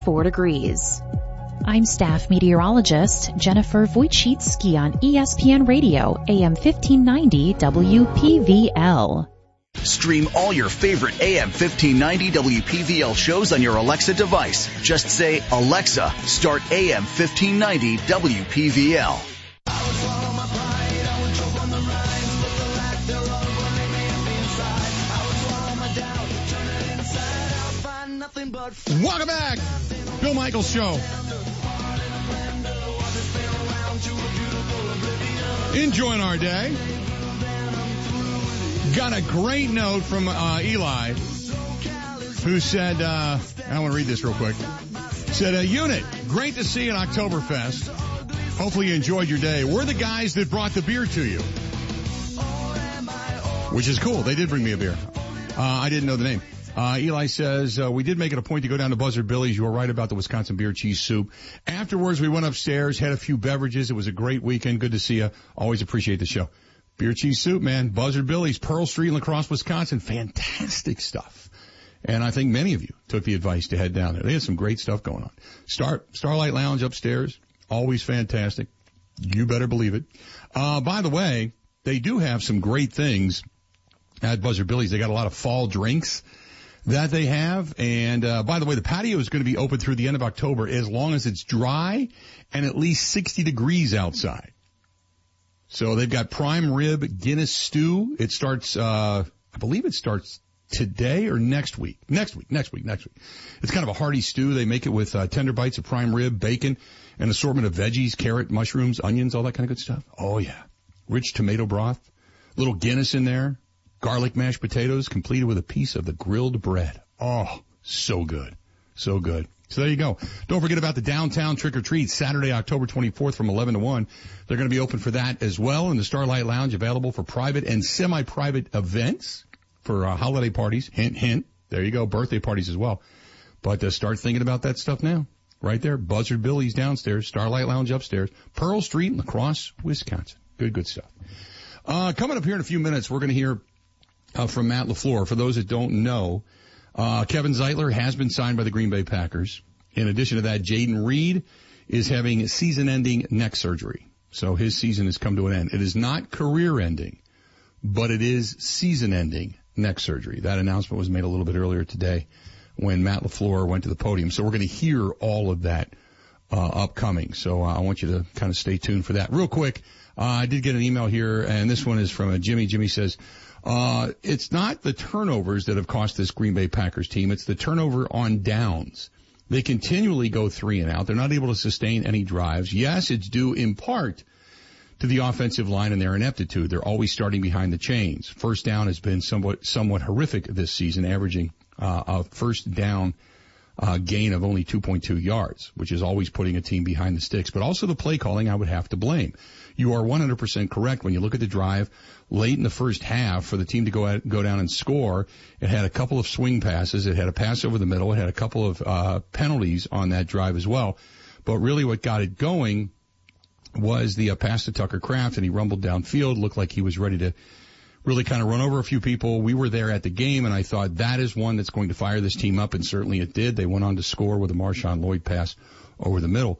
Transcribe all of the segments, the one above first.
4 degrees. I'm staff meteorologist Jennifer Wojcicki on ESPN Radio, AM 1590 WPVL. Stream all your favorite AM 1590 WPVL shows on your Alexa device. Just say, Alexa, start AM 1590 WPVL. Welcome back. Bill Michaels Show. Enjoying our day. Got a great note from Eli, who said, I want to read this real quick. Said, Unit, great to see you at Oktoberfest. Hopefully you enjoyed your day. We're the guys that brought the beer to you. Which is cool. They did bring me a beer. I didn't know the name. Eli says, we did make it a point to go down to Buzzard Billy's. You were right about the Wisconsin beer cheese soup. Afterwards, we went upstairs, had a few beverages. It was a great weekend. Good to see you. Always appreciate the show. Beer cheese soup, man. Buzzard Billy's, Pearl Street in La Crosse, Wisconsin. Fantastic stuff. And I think many of you took the advice to head down there. They had some great stuff going on. Starlight Lounge upstairs. Always fantastic. You better believe it. By the way, they do have some great things at Buzzard Billy's. They got a lot of fall drinks that they have. And, by the way, the patio is going to be open through the end of October as long as it's dry and at least 60 degrees outside. So they've got prime rib Guinness stew. It starts, I believe it starts today or next week. Next week. It's kind of a hearty stew. They make it with, tender bites of prime rib, bacon, an assortment of veggies, carrot, mushrooms, onions, all that kind of good stuff. Oh yeah. Rich tomato broth, little Guinness in there. Garlic mashed potatoes completed with a piece of the grilled bread. Oh, so good. So good. So there you go. Don't forget about the downtown trick-or-treat Saturday, October 24th from 11 to 1. They're going to be open for that as well. And the Starlight Lounge available for private and semi-private events for holiday parties. Hint, hint. There you go. Birthday parties as well. But start thinking about that stuff now. Right there. Buzzard Billy's downstairs. Starlight Lounge upstairs. Pearl Street in La Crosse, Wisconsin. Good stuff. Coming up here in a few minutes, we're going to hear from Matt LaFleur. For those that don't know, Kevin Zeitler has been signed by the Green Bay Packers. In addition to that, Jaden Reed is having season-ending neck surgery. So his season has come to an end. It is not career-ending, but it is season-ending neck surgery. That announcement was made a little bit earlier today when Matt LaFleur went to the podium. So we're going to hear all of that upcoming. So I want you to kind of stay tuned for that. Real quick, I did get an email here, and this one is from Jimmy. Jimmy says, it's not the turnovers that have cost this Green Bay Packers team. It's the turnover on downs. They continually go 3 and out. They're not able to sustain any drives. Yes, it's due in part to the offensive line and their ineptitude. They're always starting behind the chains. First down has been somewhat horrific this season, averaging a first down gain of only 2.2 yards, which is always putting a team behind the sticks. But also the play calling I would have to blame. You are 100% correct. When you look at the drive late in the first half for the team to go down and score, it had a couple of swing passes. It had a pass over the middle. It had a couple of penalties on that drive as well. But really what got it going was the pass to Tucker Kraft, and he rumbled downfield, looked like he was ready to really kind of run over a few people. We were there at the game, and I thought that is one that's going to fire this team up, and certainly it did. They went on to score with a Marshawn Lloyd pass over the middle.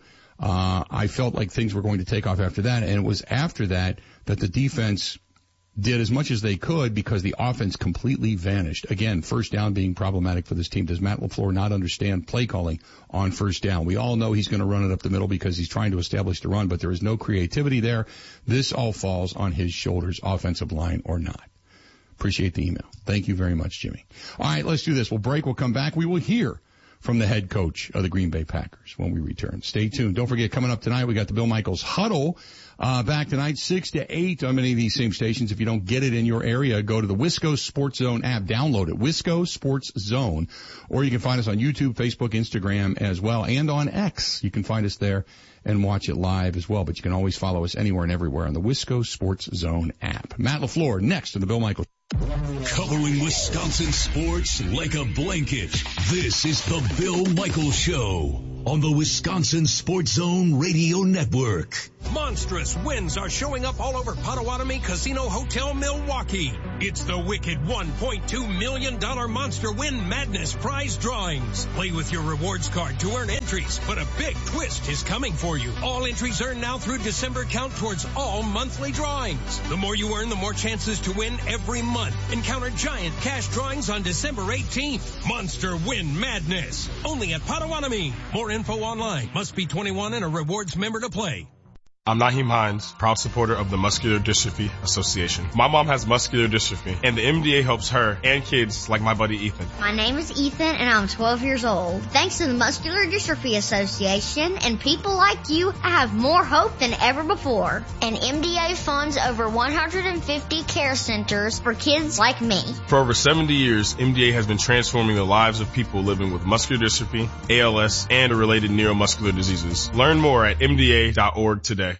I felt like things were going to take off after that, and it was after that that the defense did as much as they could because the offense completely vanished. Again, first down being problematic for this team. Does Matt LaFleur not understand play calling on first down? We all know he's going to run it up the middle because he's trying to establish the run, but there is no creativity there. This all falls on his shoulders, offensive line or not. Appreciate the email. Thank you very much, Jimmy. All right, let's do this. We'll break. We'll come back. We will hear from the head coach of the Green Bay Packers when we return. Stay tuned. Don't forget, coming up tonight, we got the Bill Michaels Huddle back tonight, 6 to 8 on many of these same stations. If you don't get it in your area, go to the Wisco Sports Zone app. Download it, Wisco Sports Zone. Or you can find us on YouTube, Facebook, Instagram as well, and on X. You can find us there and watch it live as well. But you can always follow us anywhere and everywhere on the Wisco Sports Zone app. Matt LaFleur next on the Bill Michaels. Covering Wisconsin sports like a blanket. This is the Bill Michaels Show on the Wisconsin Sports Zone Radio Network. Monstrous wins are showing up all over Potawatomi Casino Hotel Milwaukee. It's the wicked $1.2 million Monster Win Madness prize drawings. Play with your rewards card to earn entries, but a big twist is coming for you. All entries earned now through December count towards all monthly drawings. The more you earn, the more chances to win every month. Encounter giant cash drawings on December 18th. Monster Win Madness. Only at Potawatomi. More info online. Must be 21 and a rewards member to play. I'm Naheem Hines, proud supporter of the Muscular Dystrophy Association. My mom has muscular dystrophy, and the MDA helps her and kids like my buddy Ethan. My name is Ethan, and I'm 12 years old. Thanks to the Muscular Dystrophy Association and people like you, I have more hope than ever before. And MDA funds over 150 care centers for kids like me. For over 70 years, MDA has been transforming the lives of people living with muscular dystrophy, ALS, and related neuromuscular diseases. Learn more at MDA.org today.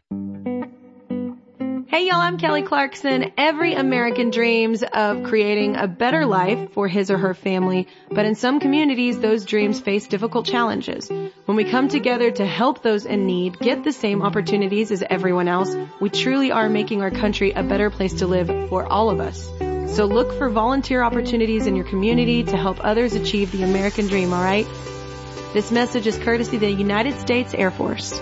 Hey y'all, I'm Kelly Clarkson. Every American dreams of creating a better life for his or her family, but in some communities, those dreams face difficult challenges. When we come together to help those in need get the same opportunities as everyone else, we truly are making our country a better place to live for all of us. So look for volunteer opportunities in your community to help others achieve the American dream, all right? This message is courtesy of the United States Air Force.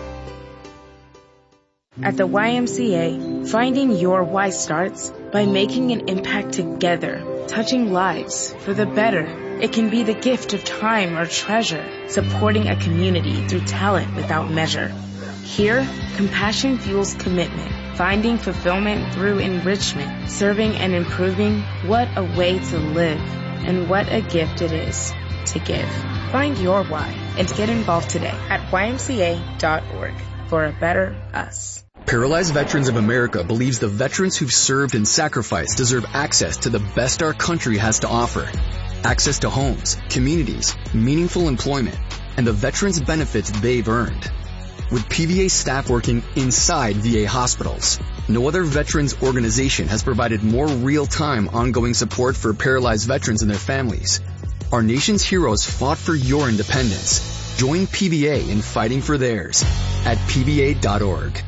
At the YMCA, finding your why starts by making an impact together, touching lives for the better. It can be the gift of time or treasure, supporting a community through talent without measure. Here, compassion fuels commitment, finding fulfillment through enrichment, serving and improving. What a way to live, and what a gift it is to give. Find your why and get involved today at ymca.org for a better us. Paralyzed Veterans of America believes the veterans who've served and sacrificed deserve access to the best our country has to offer. Access to homes, communities, meaningful employment, and the veterans' benefits they've earned. With PVA staff working inside VA hospitals, no other veterans organization has provided more real-time ongoing support for paralyzed veterans and their families. Our nation's heroes fought for your independence. Join PVA in fighting for theirs at pva.org.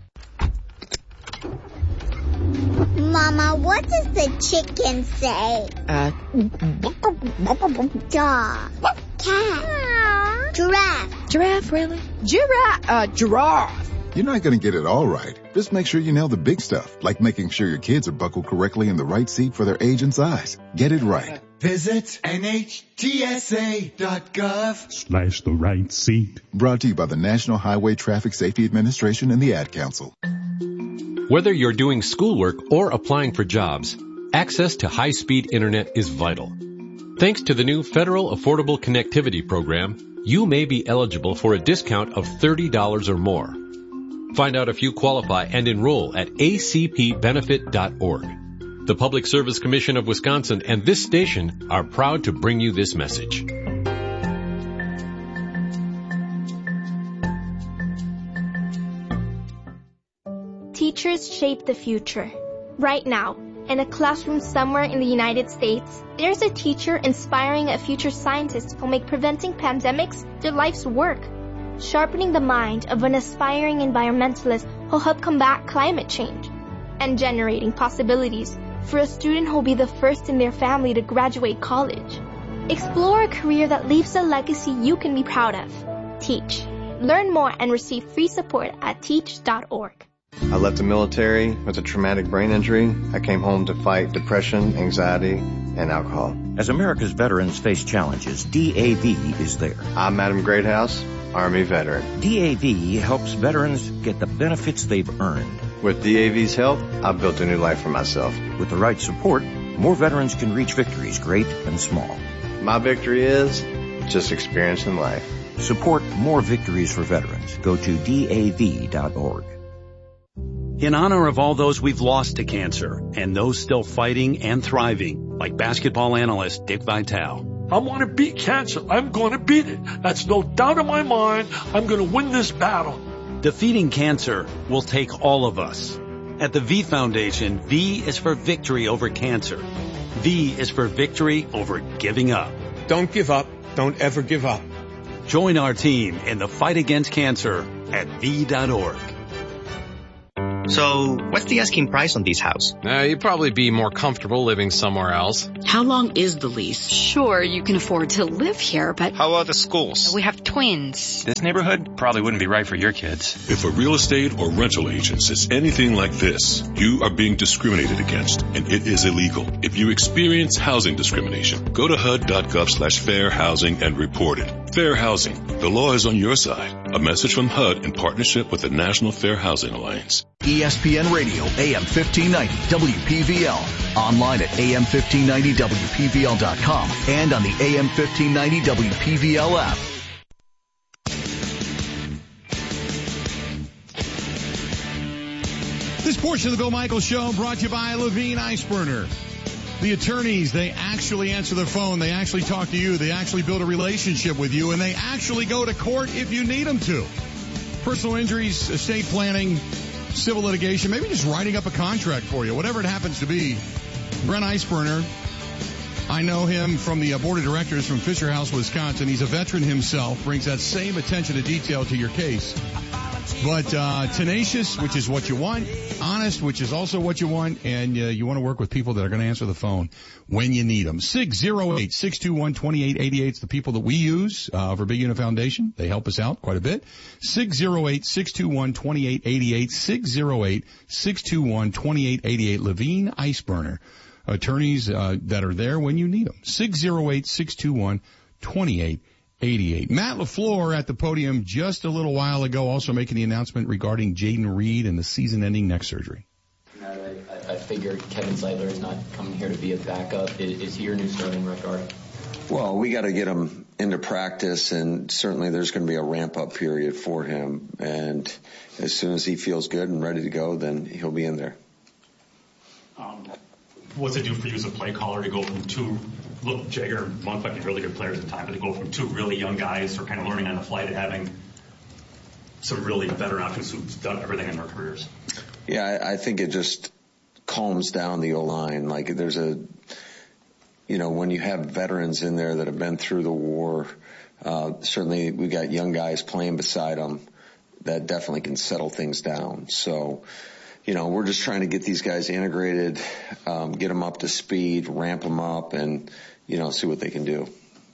Mama, what does the chicken say? Dog. Cat. Giraffe. Giraffe, really? Giraffe. You're not going to get it all right. Just make sure you nail the big stuff, like making sure your kids are buckled correctly in the right seat for their age and size. Get it right. Visit NHTSA.gov/the right seat. Brought to you by the National Highway Traffic Safety Administration and the Ad Council. Whether you're doing schoolwork or applying for jobs, access to high-speed internet is vital. Thanks to the new Federal Affordable Connectivity Program, you may be eligible for a discount of $30 or more. Find out if you qualify and enroll at acpbenefit.org. The Public Service Commission of Wisconsin and this station are proud to bring you this message. Teachers shape the future. Right now, in a classroom somewhere in the United States, there's a teacher inspiring a future scientist who'll make preventing pandemics their life's work, sharpening the mind of an aspiring environmentalist who'll help combat climate change, and generating possibilities for a student who'll be the first in their family to graduate college. Explore a career that leaves a legacy you can be proud of. Teach. Learn more and receive free support at teach.org. I left the military with a traumatic brain injury. I came home to fight depression, anxiety, and alcohol. As America's veterans face challenges, DAV is there. I'm Adam Greathouse, Army veteran. DAV helps veterans get the benefits they've earned. With DAV's help, I've built a new life for myself. With the right support, more veterans can reach victories, great and small. My victory is just experiencing life. Support more victories for veterans. Go to DAV.org. In honor of all those we've lost to cancer and those still fighting and thriving, like basketball analyst Dick Vitale. I want to beat cancer. I'm going to beat it. That's no doubt in my mind. I'm going to win this battle. Defeating cancer will take all of us. At the V Foundation, V is for victory over cancer. V is for victory over giving up. Don't give up. Don't ever give up. Join our team in the fight against cancer at V.org. So, what's the asking price on this house? You'd probably be more comfortable living somewhere else. How long is the lease? Sure, you can afford to live here, but... How about the schools? We have twins. This neighborhood probably wouldn't be right for your kids. If a real estate or rental agent says anything like this, you are being discriminated against, and it is illegal. If you experience housing discrimination, go to HUD.gov/fair housing and report it. Fair Housing. The law is on your side. A message from HUD in partnership with the National Fair Housing Alliance. ESPN Radio, AM 1590, WPVL. Online at AM1590WPVL.com and on the AM 1590 WPVL app. This portion of the Bill Michaels Show brought to you by Levine Ice Burner. The attorneys, they actually answer the phone. They actually talk to you. They actually build a relationship with you, and they actually go to court if you need them to. Personal injuries, estate planning, civil litigation, maybe just writing up a contract for you, whatever it happens to be. Brent Iceburner, I know him from the board of directors from Fisher House, Wisconsin. He's a veteran himself, brings that same attention to detail to your case. But tenacious, which is what you want, honest, which is also what you want, and you want to work with people that are going to answer the phone when you need them. 608-621-2888 is the people that we use for Big Unit Foundation. They help us out quite a bit. 608-621-2888, 608-621-2888, Levine Iceburner. Attorneys that are there when you need them. 608-621-2888. Matt LaFleur at the podium just a little while ago, also making the announcement regarding Jaden Reed and the season-ending neck surgery. I figured Kevin Zeitler is not coming here to be a backup. Is he your new starting right guard? Well, we got to get him into practice, and certainly there's going to be a ramp-up period for him. And as soon as he feels good and ready to go, then he'll be in there. What's it do for you as a play caller to go from two, look, Jagger and Monk might be really good players at the time, but to go from two really young guys who are kind of learning on the fly to having some really veteran options who've done everything in their careers? Yeah, I think it just calms down the O-line. Like there's when you have veterans in there that have been through the war, certainly we got young guys playing beside them that definitely can settle things down. So, we're just trying to get these guys integrated, get them up to speed, ramp them up, and, see what they can do.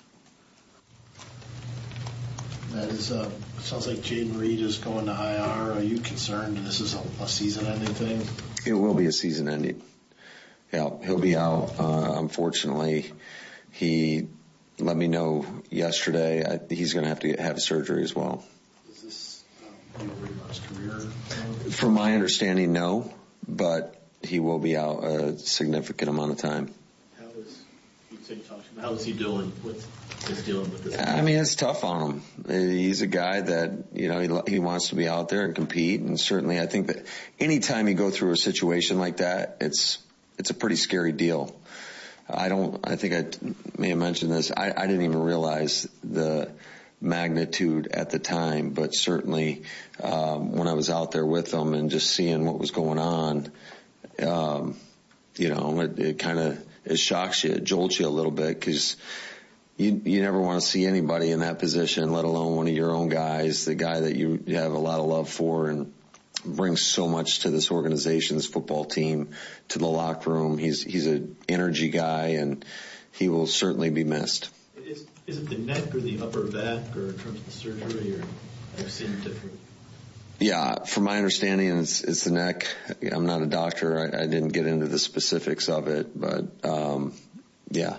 That is, it sounds like Jaden Reed is going to IR. Are you concerned this is a season-ending thing? It will be a season-ending. Yeah, he'll be out. Unfortunately, he let me know yesterday he's going to have surgery as well. Is this his career? From my understanding, no, but he will be out a significant amount of time. How is he dealing with this? I mean, it's tough on him. He's a guy that, he wants to be out there and compete. And certainly I think that anytime you go through a situation like that, it's a pretty scary deal. I think I may have mentioned this. I didn't even realize the magnitude at the time, but certainly when I was out there with them and just seeing what was going on, it kind of shocks you, it jolts you a little bit, because you never want to see anybody in that position, let alone one of your own guys, the guy that you have a lot of love for and brings so much to this organization, this football team, to the locker room. He's an energy guy, and he will certainly be missed. Is it the neck or the upper back, or in terms of the surgery, or I've seen different? Yeah, from my understanding, it's the neck. I'm not a doctor. I didn't get into the specifics of it, but yeah.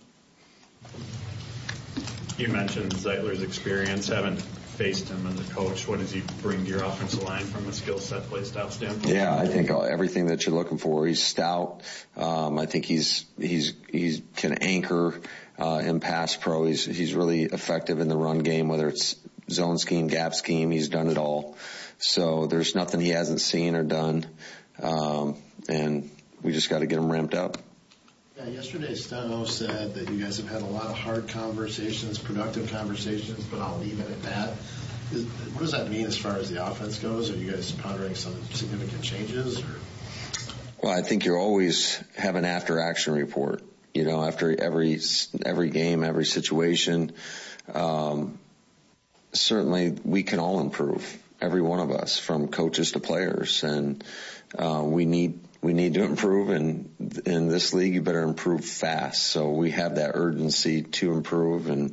You mentioned Zeitler's experience, haven't faced him as a coach. What does he bring to your offensive line from a skill set, play style standpoint? Yeah, I think everything that you're looking for. He's stout. I think he can anchor in pass pro. He's really effective in the run game, whether it's zone scheme, gap scheme. He's done it all. So there's nothing he hasn't seen or done, and we just got to get him ramped up. Yeah, yesterday Steno said that you guys have had a lot of hard conversations, productive conversations, but I'll leave it at that. What does that mean as far as the offense goes? Are you guys pondering some significant changes? Or? Well, I think you always have an after-action report. After every game, every situation. Certainly, we can all improve. every one of us, from coaches to players, and we need to improve. And in this league, you better improve fast. So we have that urgency to improve, and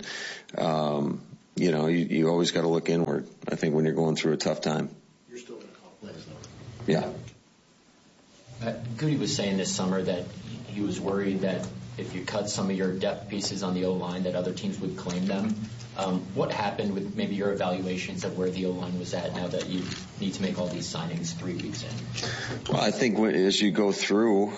you always got to look inward, I think, when you're going through a tough time. You're still going to call plays, though. Yeah. Goody was saying this summer that he was worried that if you cut some of your depth pieces on the O-line, that other teams would claim them. What happened with maybe your evaluations of where the O-line was at now that you need to make all these signings 3 weeks in? Well, I think as you go through,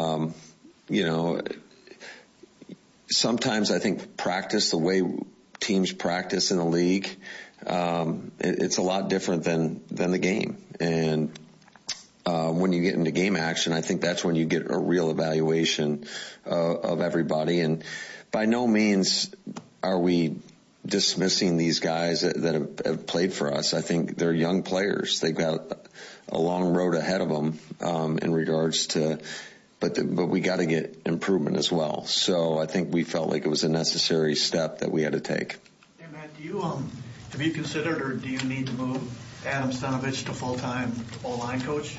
sometimes I think practice, the way teams practice in the league, it's a lot different than the game. And when you get into game action, I think that's when you get a real evaluation of everybody. And by no means are we dismissing these guys that have played for us. I think they're young players. They've got a long road ahead of them in regards to, but we got to get improvement as well. So I think we felt like it was a necessary step that we had to take. Hey Matt, do you have you considered, or do you need to move Adam Stanovich to full-time O-line coach?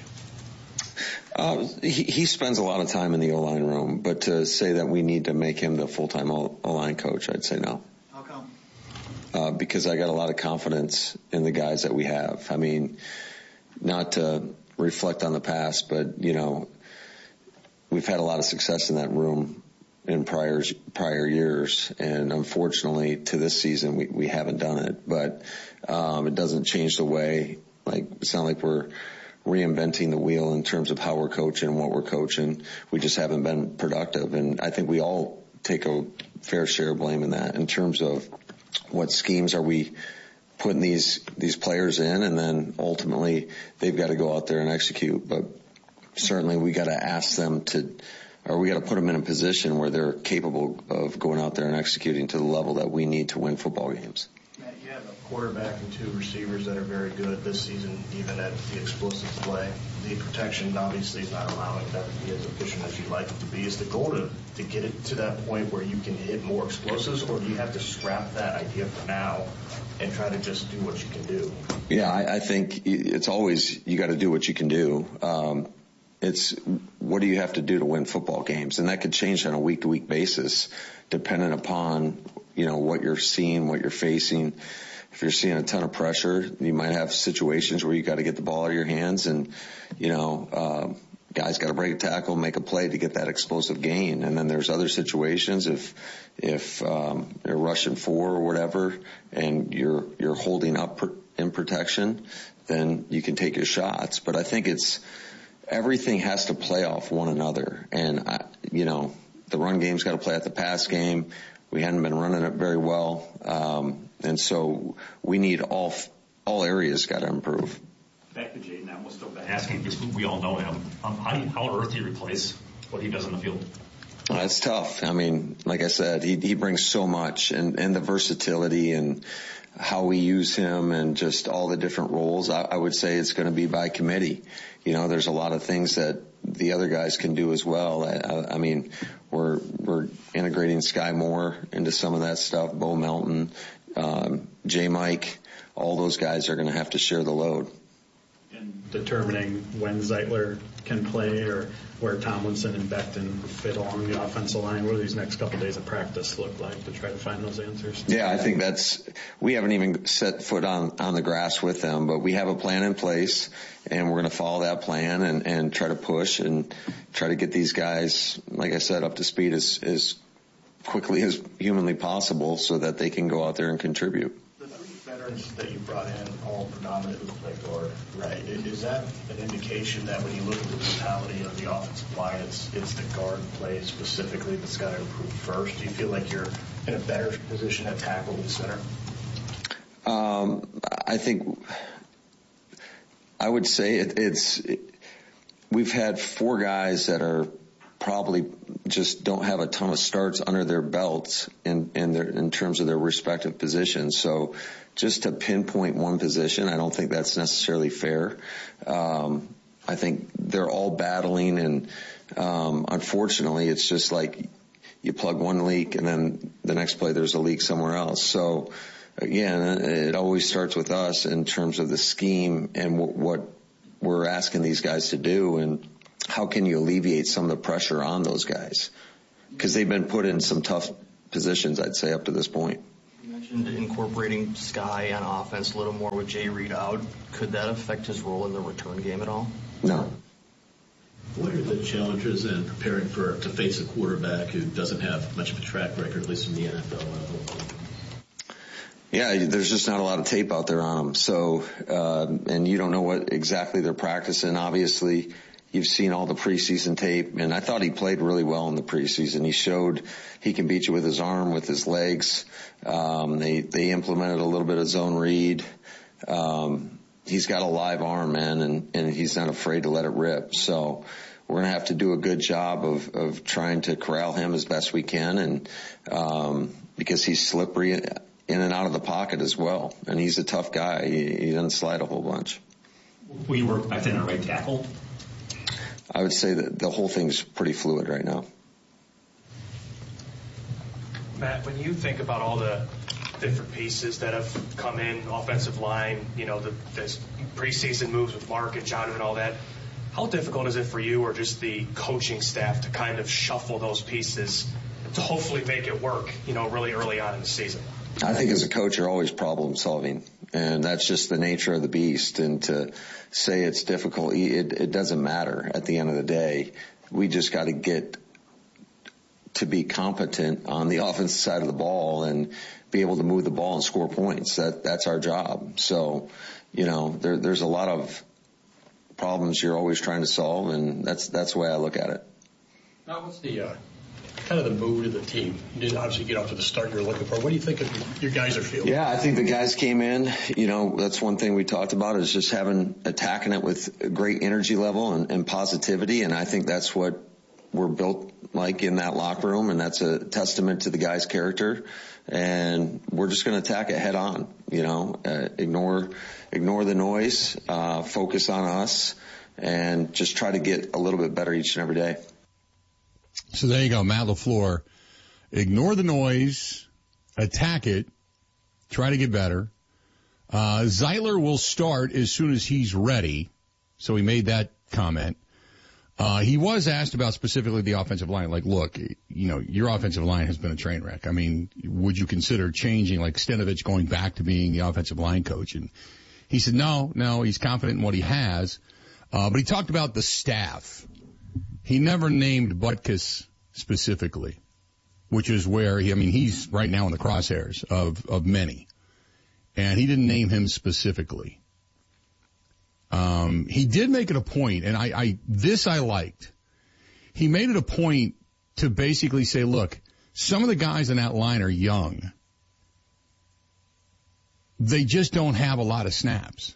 He spends a lot of time in the O-line room, but to say that we need to make him the full-time O-line coach, I'd say no. How come? Because I got a lot of confidence in the guys that we have. I mean, not to reflect on the past, but, we've had a lot of success in that room in prior years, and unfortunately to this season we haven't done it. But it doesn't change the way, it's not like we're reinventing the wheel in terms of how we're coaching and what we're coaching. We just haven't been productive, and I think we all take a fair share of blame in that, in terms of what schemes are we putting these players in, and then ultimately they've got to go out there and execute. But certainly we got to ask them we got to put them in a position where they're capable of going out there and executing to the level that we need to win football games. Matt, you have a quarterback and 2 receivers that are very good this season, even at the explosive play. The protection obviously is not allowing them to be as efficient as you'd like it to be. Is the goal to get it to that point where you can hit more explosives, or do you have to scrap that idea for now and try to just do what you can do? Yeah, I think it's always you got to do what you can do. It's what do you have to do to win football games, and that could change on a week-to-week basis, depending upon what you're seeing, what you're facing. If you're seeing a ton of pressure, you might have situations where you got to get the ball out of your hands, and guys got to break a tackle, make a play to get that explosive gain. And then there's other situations if you're rushing 4 or whatever, and you're holding up in protection, then you can take your shots. But I think everything has to play off one another. And, the run game's got to play at the pass game. We hadn't been running it very well. And so we need all areas got to improve. Back to Jaden, I'm still asking, because we all know him. How on earth do you replace what he does on the field? It's tough. I mean, like I said, he brings so much, and the versatility and how we use him and just all the different roles. I would say it's going to be by committee. There's a lot of things that the other guys can do as well. I mean, we're integrating Sky Moore into some of that stuff. Bo Melton, J. Mike, all those guys are going to have to share the load. And determining when Zeitler can play, or where Tomlinson and Becton fit along the offensive line, what do these next couple of days of practice look like to try to find those answers? Yeah, I think we haven't even set foot on the grass with them, but we have a plan in place, and we're going to follow that plan and try to push and try to get these guys, like I said, up to speed as quickly as humanly possible so that they can go out there and contribute. The 3 veterans that you brought in all predominantly play guard, right? Is that an indication that when you look at the totality of the offensive line, it's the guard play specifically that's got to improve first? Do you feel like you're in a better position at tackle than center? I think I would say we've had 4 guys that are probably just don't have a ton of starts under their belts in terms of their respective positions. So just to pinpoint one position, I don't think that's necessarily fair. I think they're all battling, and unfortunately it's just like you plug one leak and then the next play there's a leak somewhere else. So again, it always starts with us in terms of the scheme and what we're asking these guys to do, and how can you alleviate some of the pressure on those guys? Because they've been put in some tough positions, I'd say, up to this point. You mentioned incorporating Sky on offense a little more with Jay Reed out. Could that affect his role in the return game at all? No. What are the challenges in preparing to face a quarterback who doesn't have much of a track record, at least from the NFL level? Yeah, there's just not a lot of tape out there on them. So, and you don't know what exactly they're practicing. Obviously, you've seen all the preseason tape, and I thought he played really well in the preseason. He showed he can beat you with his arm, with his legs. They implemented a little bit of zone read. He's got a live arm, man, and he's not afraid to let it rip. So we're going to have to do a good job of trying to corral him as best we can, and because he's slippery in and out of the pocket as well, and he's a tough guy. He doesn't slide a whole bunch. Will you work back then at right tackle? I would say that the whole thing's pretty fluid right now. Matt, when you think about all the different pieces that have come in, offensive line, the preseason moves with Mark and John and all that, how difficult is it for you or just the coaching staff to kind of shuffle those pieces to hopefully make it work, really early on in the season? I think as a coach, you're always problem solving, and that's just the nature of the beast. And to say it's difficult, it doesn't matter at the end of the day. We just got to get to be competent on the offensive side of the ball and be able to move the ball and score points. That's our job. So, there's a lot of problems you're always trying to solve, and that's the way I look at it. Now, what's the kind of the mood of the team? You didn't obviously get off to the start you were looking for. What do you think your guys are feeling? Yeah, I think the guys came in, that's one thing we talked about is just attacking it with a great energy level and positivity. And I think that's what we're built like in that locker room. And that's a testament to the guys' character. And we're just going to attack it head on, ignore the noise, focus on us, and just try to get a little bit better each and every day. So there you go, Matt LaFleur. Ignore the noise, attack it, try to get better. Zeitler will start as soon as he's ready. So he made that comment. He was asked about specifically the offensive line. Like, look, your offensive line has been a train wreck. I mean, would you consider changing, like Stenovich going back to being the offensive line coach? And he said, no, he's confident in what he has. But he talked about the staff. He never named Butkus specifically, which is where he's right now in the crosshairs of many. And he didn't name him specifically. He did make it a point, and I liked. He made it a point to basically say, look, some of the guys in that line are young. They just don't have a lot of snaps.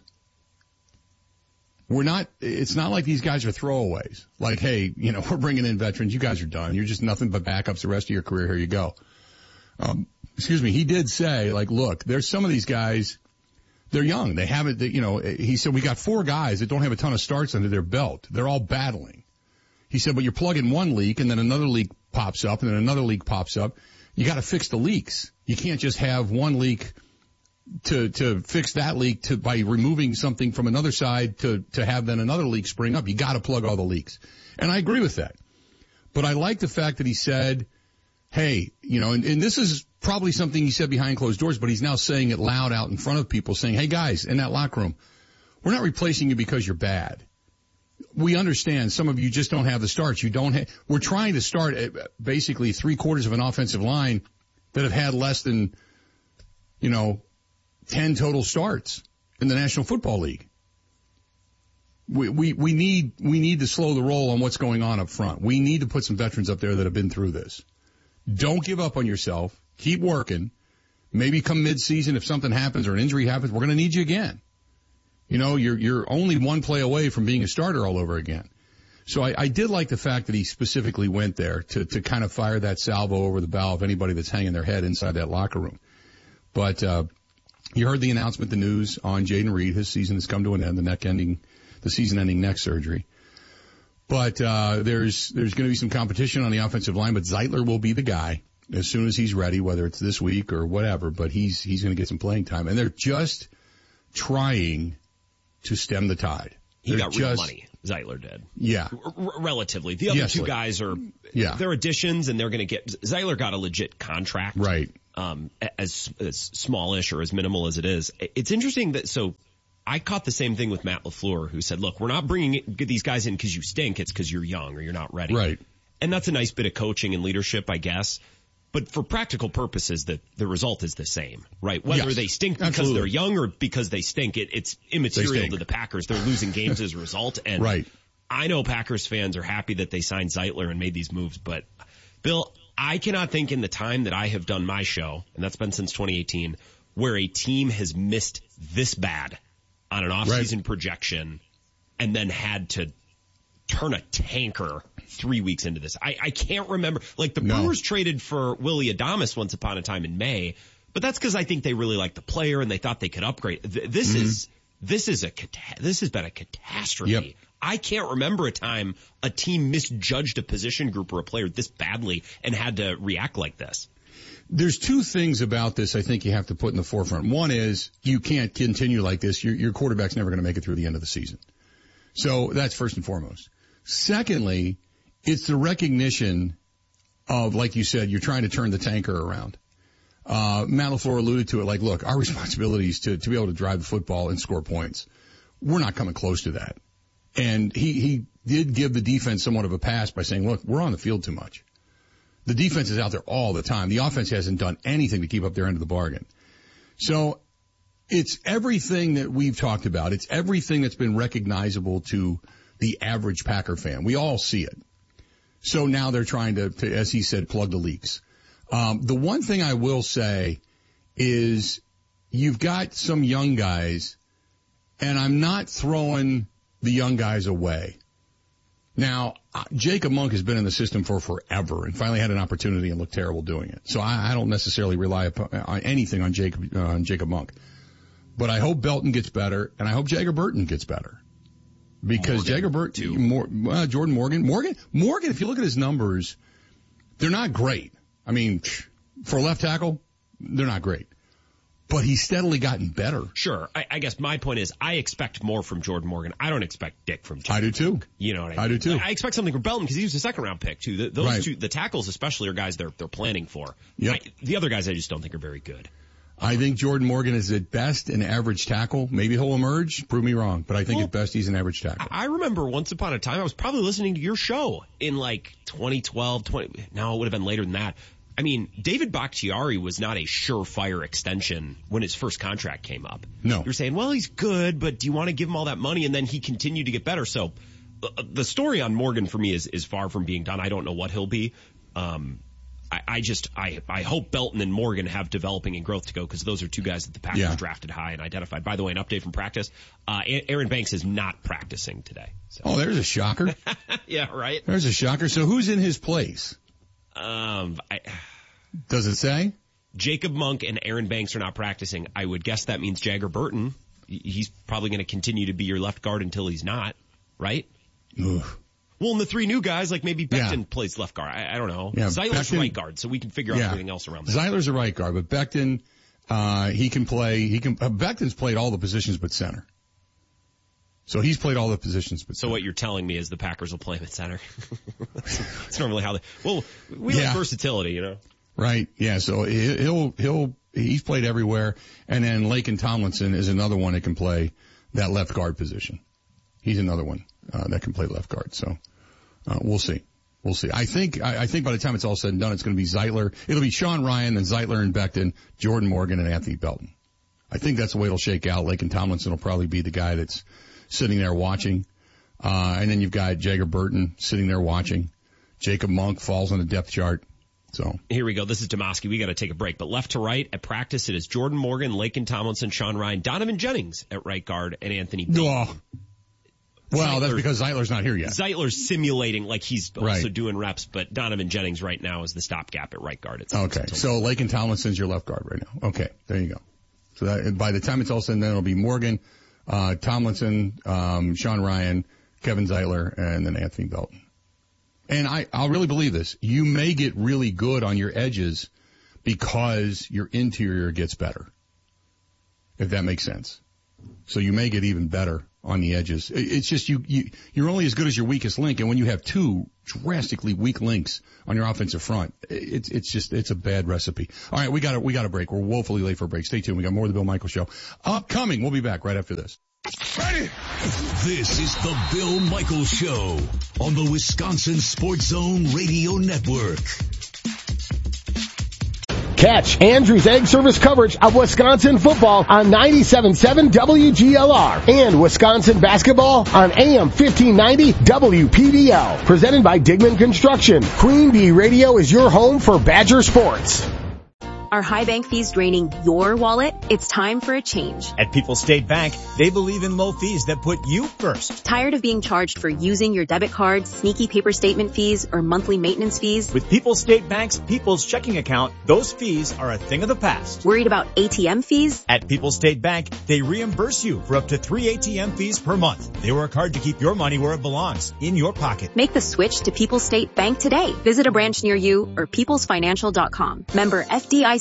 It's not like these guys are throwaways. Like, hey, we're bringing in veterans. You guys are done. You're just nothing but backups the rest of your career. Here you go. He did say, like, look, there's some of these guys, they're young. They haven't, he said, we got 4 guys that don't have a ton of starts under their belt. They're all battling. He said, but you're plugging one leak and then another leak pops up and then another leak pops up. You got to fix the leaks. You can't just have one leak to fix that leak by removing something from another side to have then another leak spring up. You got to plug all the leaks. And I agree with that. But I like the fact that he said, hey, and this is probably something he said behind closed doors, but he's now saying it loud out in front of people saying, hey guys, in that locker room, we're not replacing you because you're bad. We understand some of you just don't have the starts. We're trying to start at basically 3/4 of an offensive line that have had less than, 10 total starts in the National Football League. We need to slow the roll on what's going on up front. We need to put some veterans up there that have been through this. Don't give up on yourself. Keep working. Maybe come mid-season if something happens or an injury happens, we're going to need you again. You're only one play away from being a starter all over again. So I did like the fact that he specifically went there to kind of fire that salvo over the bow of anybody that's hanging their head inside that locker room. But you heard the announcement, the news on Jayden Reed. His season has come to an end, the season-ending neck surgery. But there's going to be some competition on the offensive line, but Zeitler will be the guy. as soon as he's ready, whether it's this week or whatever, but he's going to get some playing time. And they're just trying to stem the tide. He got real money. Zeitler did. Yeah. Relatively. The other two guys are, they're additions and they're going to get, Zeitler got a legit contract. Right. As smallish or as minimal as it is. It's interesting that, so I caught the same thing with Matt LaFleur, who said, look, we're not bringing these guys in because you stink. It's because you're young or you're not ready. Right. And that's a nice bit of coaching and leadership, I guess. But for practical purposes, the result is the same, right? Whether they stink because they're young or because they stink, it's immaterial to the Packers. They're losing games as a result. And I know Packers fans are happy that they signed Zeitler and made these moves. But, Bill, I cannot think in the time that I have done my show, and that's been since 2018, where a team has missed this bad on an offseason projection and then had to turn a tanker 3 weeks into this. I can't remember. Like, the Brewers traded for Willie Adames once upon a time in May, but that's because I think they really liked the player and they thought they could upgrade. This has been a catastrophe. Yep. I can't remember a time a team misjudged a position group or a player this badly and had to react like this. There's two things about this I think you have to put in the forefront. One is you can't continue like this. Your quarterback's never going to make it through the end of the season. So that's first and foremost. Secondly, it's the recognition of, like you said, you're trying to turn the tanker around. Matt LaFleur alluded to it, like, look, our responsibility is to be able to drive the football and score points. We're not coming close to that. And he did give the defense somewhat of a pass by saying, look, we're on the field too much. The defense is out there all the time. The offense hasn't done anything to keep up their end of the bargain. So it's everything that we've talked about. It's everything that's been recognizable to the average Packer fan. We all see it. So now they're trying to, as he said, plug the leaks. The one thing I will say is you've got some young guys, and I'm not throwing the young guys away. Now, Jacob Monk has been in the system for forever and finally had an opportunity and looked terrible doing it. So I don't necessarily rely on anything on Jacob Monk. But I hope Belton gets better, and I hope Jagger Burton gets better. Because Jagger Burton, Jordan Morgan, if you look at his numbers, they're not great. I mean, for a left tackle, they're not great. But he's steadily gotten better. Sure. I guess my point is I expect more from Jordan Morgan. I don't expect Dick from Jordan. I do too. You know what I mean? I do too. I expect something from Belton because he was a second-round pick too. Those two, the tackles especially, are guys they're planning for. Yep. The other guys I just don't think are very good. I think Jordan Morgan is at best an average tackle. Maybe he'll emerge. Prove me wrong. But I think at best he's an average tackle. I remember once upon a time I was probably listening to your show in like 2012, no, it would have been later than that. I mean, David Bakhtiari was not a surefire extension when his first contract came up. No. You're saying, well, he's good, but do you want to give him all that money? And then he continued to get better. So the story on Morgan for me is far from being done. I don't know what he'll be. I hope Belton and Morgan have developing and growth to go because those are two guys that the Packers drafted high and identified. By the way, an update from practice. Aaron Banks is not practicing today. So. Oh, there's a shocker. Yeah, right. There's a shocker. So who's in his place? Does it say? Jacob Monk and Aaron Banks are not practicing. I would guess that means Jagger Burton. He's probably going to continue to be your left guard until he's not, right? Oof. Well, and the three new guys, like maybe Becton plays left guard. I don't know. Yeah, Zeitler's right guard, so we can figure out everything else around that. Zeitler's a right guard, but Becton, he can play. Becton's played all the positions but center. So he's played all the positions but center. So what you're telling me is the Packers will play him at center. That's normally how we like versatility, you know. Right. Yeah. So he's played everywhere. And then Lakin Tomlinson is another one that can play that left guard position. He's another one, that can play left guard. So, we'll see. We'll see. I think by the time it's all said and done, it's going to be Zeitler. It'll be Sean Ryan, then Zeitler and Becton, Jordan Morgan and Anthony Belton. I think that's the way it'll shake out. Lakin Tomlinson will probably be the guy that's sitting there watching. And then you've got Jagger Burton sitting there watching. Jacob Monk falls on the depth chart. So here we go. This is Demoski. We got to take a break. But left to right at practice, it is Jordan Morgan, Lakin Tomlinson, Sean Ryan, Donovan Jennings at right guard, and Anthony Belton. Oh. Well, that's because Zeitler's not here yet. Zeitler's simulating like he's also doing reps, but Donovan Jennings right now is the stopgap at right guard. Okay, so Lakin Tomlinson's your left guard right now. Okay, there you go. So that, by the time it's all said and done, it'll be Morgan, Tomlinson, Sean Ryan, Kevin Zeitler, and then Anthony Belton. And I'll really believe this. You may get really good on your edges because your interior gets better, if that makes sense. So you may get even better on the edges. It's just you're only as good as your weakest link, and when you have two drastically weak links on your offensive front, it's a bad recipe. All right, we got a break. We're woefully late for a break. Stay tuned. We got more of the Bill Michaels Show upcoming. We'll be back right after this. Ready? This is the Bill Michaels Show on the Wisconsin Sports Zone Radio Network. Catch Andrew's Egg Service coverage of Wisconsin football on 97.7 WGLR and Wisconsin basketball on AM 1590 WPVL. Presented by Digman Construction. Queen Bee Radio is your home for Badger sports. Are high bank fees draining your wallet? It's time for a change. At People's State Bank, they believe in low fees that put you first. Tired of being charged for using your debit card, sneaky paper statement fees, or monthly maintenance fees? With People's State Bank's People's Checking Account, those fees are a thing of the past. Worried about ATM fees? At People's State Bank, they reimburse you for up to 3 ATM fees per month. They work hard to keep your money where it belongs, in your pocket. Make the switch to People's State Bank today. Visit a branch near you or peoplesfinancial.com. Member FDIC.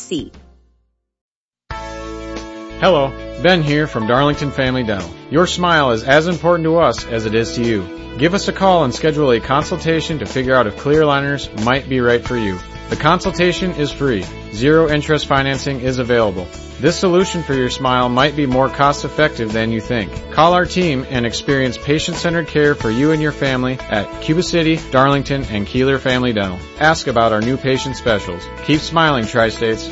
Hello, Ben here from Darlington Family Dental. Your smile is as important to us as it is to you. Give us a call and schedule a consultation to figure out if clear aligners might be right for you. The consultation is free. Zero interest financing is available. This solution for your smile might be more cost effective than you think. Call our team and experience patient-centered care for you and your family at Cuba City, Darlington, and Keeler Family Dental. Ask about our new patient specials. Keep smiling, Tri-States.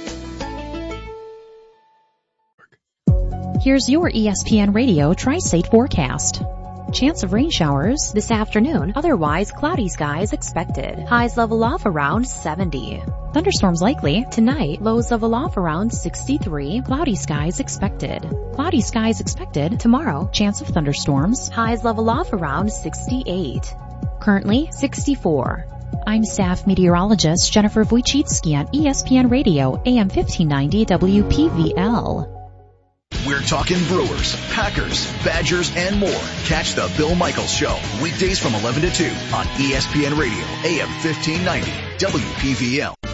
Here's your ESPN Radio Tri-State forecast. Chance of rain showers this afternoon, otherwise cloudy skies expected. Highs level off around 70. Thunderstorms likely tonight, lows level off around 63. Cloudy skies expected. Cloudy skies expected tomorrow, chance of thunderstorms. Highs level off around 68. Currently 64. I'm staff meteorologist Jennifer Wojcicki on ESPN Radio, AM 1590 WPVL. We're talking Brewers, Packers, Badgers, and more. Catch the Bill Michaels Show weekdays from 11 to 2 on ESPN Radio, AM 1590, WPVL.